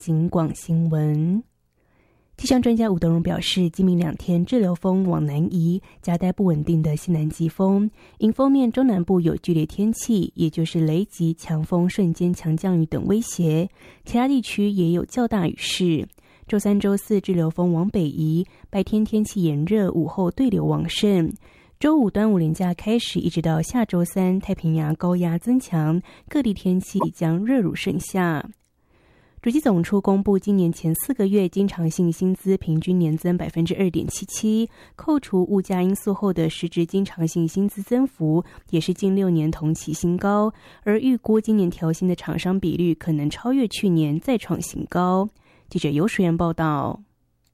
警广新闻。气象专家吴德荣表示，今明2天滞留锋往南移，夹带不稳定的西南季风，迎风面中南部有剧烈天气，也就是雷击、强风、瞬间强降雨等威胁，其他地区也有较大雨势。周3、周4滞留锋往北移，白天天气炎热，午后对流旺盛。周5端午连假开始，一直到下周3，太平洋高压增强，各地天气将热如盛夏。主计总处公布今年前4个月经常性薪资平均年增 2.77%， 扣除物价因素后的实质经常性薪资增幅也是近6年同期新高，而预估今年调薪的厂商比率可能超越去年，再创新高。记者游淑妍报道。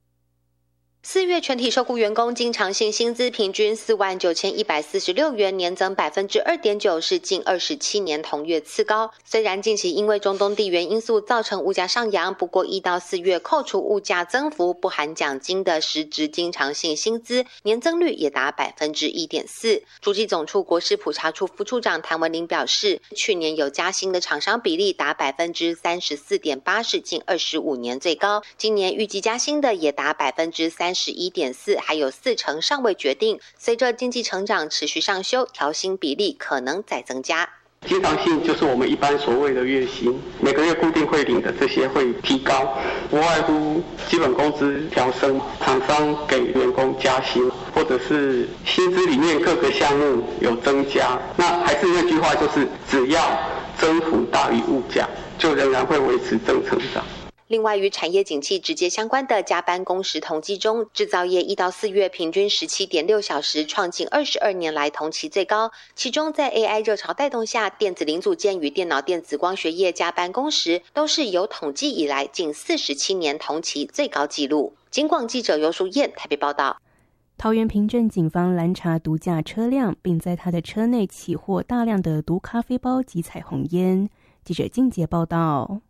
4月全体受雇员工经常性薪资平均49146元，年增 2.9%， 是近27年同月次高。虽然近期因为中东地缘因素造成物价上扬，不过1到4月扣除物价增幅不含奖金的实质经常性薪资年增率也达 1.4%。 主计总处国事普查处副处长谭文玲表示，去年有加薪的厂商比例达 34.8%， 是近25年最高。今年预计加薪的也达 31.4%， 还有40%尚未决定。随着经济成长持续上修，调薪比例可能再增加。 经常性就是我们一般所谓的月薪，每个月固定会领的这些会提高，不外乎基本工资调升，厂商给员工加薪，或者是薪资里面各个项目有增加。那还是那句话，就是只要增幅大于物价，就仍然会维持正成长。 另外，与产业景气直接相关的加班工时统计中，制造业1到4月平均 17.6 小时，创近22年来同期最高。其中在 AI 热潮带动下，电子零组件与电脑电子光学业加班工时都是有统计以来近47年同期最高纪录。警广记者游淑燕台北报道。 桃园平镇警方拦查毒驾车辆，并在他的车内起获大量的毒咖啡包及彩虹烟。记者静杰报道。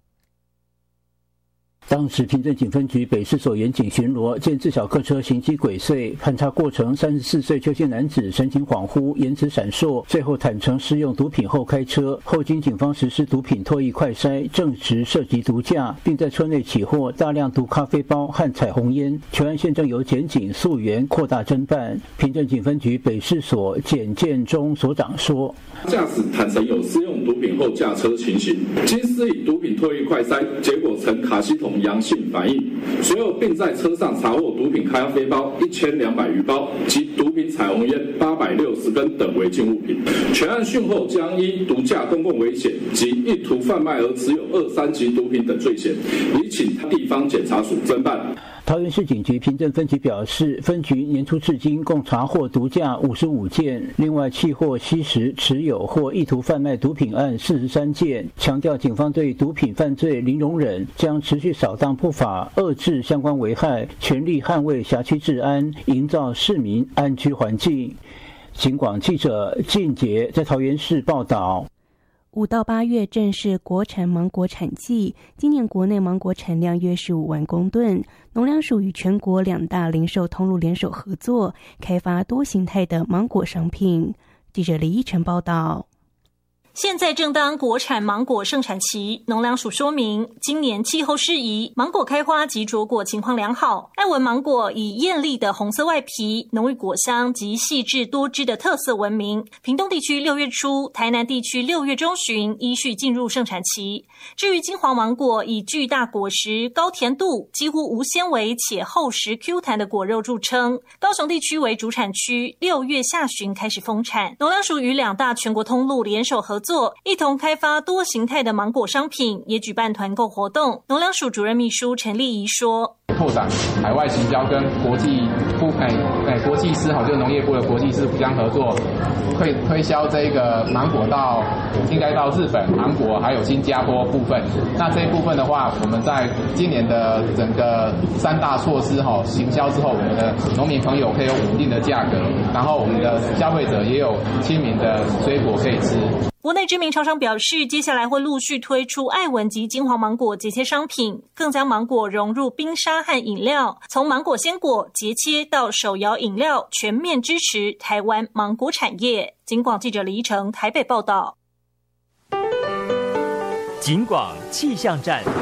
当时平镇警分局北市所员警巡逻，见自小客车行迹鬼祟，盘查过程，34岁邱姓男子神情恍惚，言辞闪烁，最后坦承施用毒品后开车。后经警方实施毒品唾液快筛，证实涉及毒驾，并在车内起获大量毒咖啡包和彩虹烟。全案现正由检警溯源扩大侦办。平镇警分局北市所检建中所长说： 驾驶坦承有施用毒品后驾车情形，经施以毒品唾液快筛，结果呈卡西酮阳性反应，随后并在车上查获毒品咖啡包1200余包及毒品彩虹烟860根等违禁物品。全案讯后将因毒驾公共危险及意图贩卖而持有2、3级毒品等罪嫌，已请地方检察署侦办。 桃园市警局平镇分局表示，分局年初至今共查获毒驾55件，另外契获吸食、持有或意图贩卖毒品案43件。强调警方对毒品犯罪零容忍，将持续扫荡不法，遏制相关危害，全力捍卫辖区治安，营造市民安居环境。警广记者靳杰在桃园市报道。 5到8月正是国产芒果产季，今年国内芒果产量约15万公吨。农粮署与全国2大零售通路联手合作，开发多形态的芒果商品。记者李依晨报道。 现在正当国产芒果盛产期，农粮署说明，今年气候适宜，芒果开花及着果情况良好。爱文芒果以艳丽的红色外皮、浓郁果香及细致多汁的特色闻名。屏东地区6月初，台南地区6月中旬依序进入盛产期。至于金黄芒果，以巨大果实、高甜度、几乎无纤维且厚实 Q 弹的果肉著称。高雄地区为主产区，6月下旬开始丰产。农粮署与2大全国通路联手合作，一同开发多形态的芒果商品，也举办团购活动。农粮署主任秘书陈丽仪说： 拓展海外行销跟国际司就是农业部的国际司互相合作，会推销这个芒果应该到日本、韩国还有新加坡部分。那这一部分的话，我们在今年的整个3大措施行销之后，我们的农民朋友可以有稳定的价格，然后我们的消费者也有亲民的水果可以吃。 国内知名超商表示，接下来会陆续推出爱文及金黄芒果节切商品，更将芒果融入冰沙和饮料，从芒果鲜果节切到手摇饮料，全面支持台湾芒果产业。警广记者李依晨台北报道。 警广气象站。